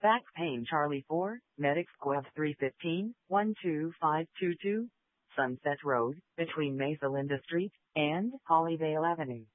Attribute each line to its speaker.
Speaker 1: Back Pain Charlie 4, Medics Guelph 315, 12522, Sunset Road, between Mesa Linda Street and Hollyvale Avenue.